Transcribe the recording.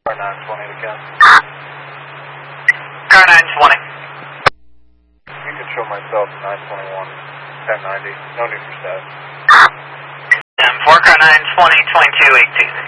Car 920 to Ken. Car 920. You can show myself 921, 1090. No need for status. 4 car 920, 2218.